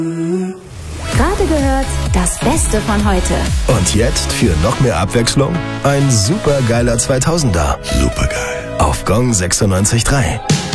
Gerade gehört, das Beste von heute. Und jetzt für noch mehr Abwechslung ein supergeiler 2000er. Supergeil. Auf Gong 96.3.